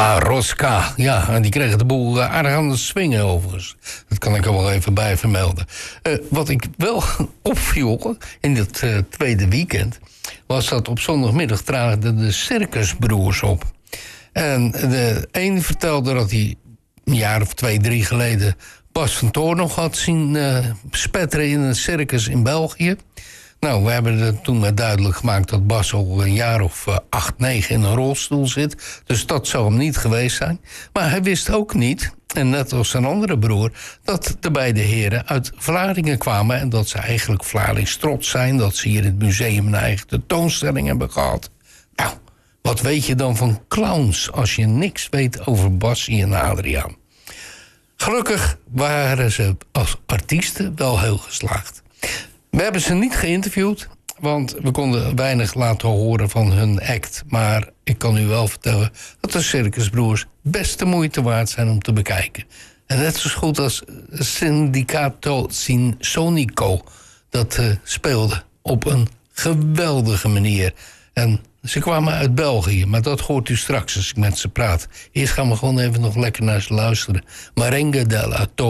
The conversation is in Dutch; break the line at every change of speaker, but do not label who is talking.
Rosca, ja, en die kregen de boel aardig aan het swingen overigens. Dat kan ik er wel even bij vermelden. Wat ik wel opviel in het tweede weekend... was dat op zondagmiddag traden de circusbroers op. En de een vertelde dat hij een jaar of 2, 3 geleden... Bas van Toorn nog had zien spetteren in een circus in België. Nou, we hebben er toen duidelijk gemaakt dat Bas al een jaar of 8, 9 in een rolstoel zit. Dus dat zou hem niet geweest zijn. Maar hij wist ook niet, en net als zijn andere broer... dat de beide heren uit Vlaardingen kwamen... en dat ze eigenlijk Vlaardings trots zijn... dat ze hier in het museum een eigen tentoonstelling hebben gehad. Nou, wat weet je dan van clowns... als je niks weet over Bassie en Adriaan? Gelukkig waren ze als artiesten wel heel geslaagd. We hebben ze niet geïnterviewd, want we konden weinig laten horen van hun act. Maar ik kan u wel vertellen dat de circusbroers best de moeite waard zijn om te bekijken. En net zo goed als Sindicato Sonico dat speelde op een geweldige manier. En ze kwamen uit België, maar dat hoort u straks als ik met ze praat. Eerst gaan we gewoon even nog lekker naar ze luisteren. Merengue della